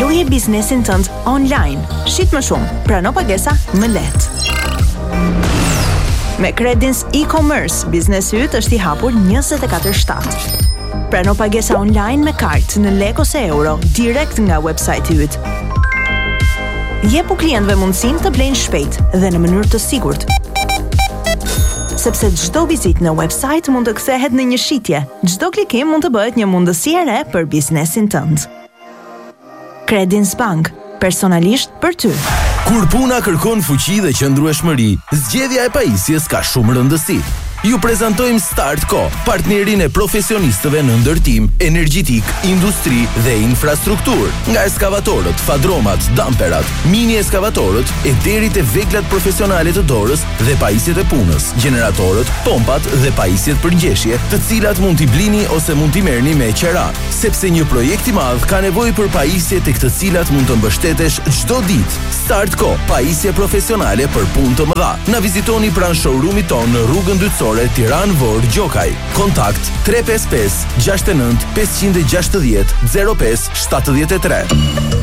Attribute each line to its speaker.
Speaker 1: Zhvilloje biznesin tënd online. Shit më shumë, prano pagesa më lehtë. Me Credins e-commerce, biznesi yt është i hapur 24/7. Prano pagesa online me kartë në lek ose euro, direkt nga website-i yt. Jepu klientëve mundësinë të blejnë shpejt dhe në mënyrë të sigurt. Sepse çdo vizitë në website mund të kthehet në një shitje. Çdo klikim mund të bëhet një mundësi e re për biznesin tënd. Credins Bank, personalisht për ty.
Speaker 2: Kur puna kërkon fuqi dhe qëndrueshmëri, zgjedhja e pajisjes ka shumë rëndësi. Ju prezantojmë Startco, partnerin e profesionistëve në ndërtim, energjitik, industri dhe infrastruktur. Nga eskavatorët, fadromat, damperat, mini eskavatorët, e deri te veglat profesionale të dorës dhe pajisjet e punës, generatorët, pompat dhe pajisjet për ngjeshje, të cilat mund t'i blini ose mund t'i merrni me qera, sepse një projekt i madh ka nevojë për pajisje tek të cilat mund të mbështetesh çdo ditë. Startco, pajisje profesionale për punë të mëdha. Na vizitoni pranë showroomit tonë në rrugën Dytësore, Tiranë Vor Gjokaj. Kontakt 355 69 560 05 73.